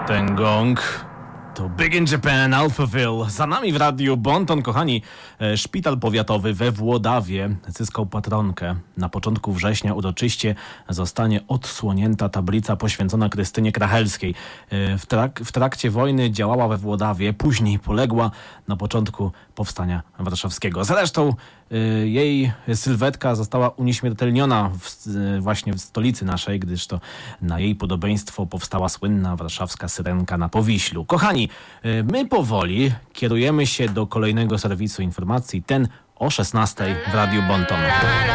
Ten gong to Big in Japan, Alphaville. Za nami w Radiu Bonton, kochani, szpital powiatowy we Włodawie zyskał patronkę. Na początku września uroczyście zostanie odsłonięta tablica poświęcona Krystynie Krachelskiej. W trakcie wojny działała we Włodawie, później poległa na początku powstania warszawskiego. Zresztą jej sylwetka została unieśmiertelniona właśnie w stolicy naszej, gdyż to na jej podobieństwo powstała słynna warszawska Syrenka na Powiślu. Kochani, my powoli kierujemy się do kolejnego serwisu informacji, ten o 16 w Radiu Bonton.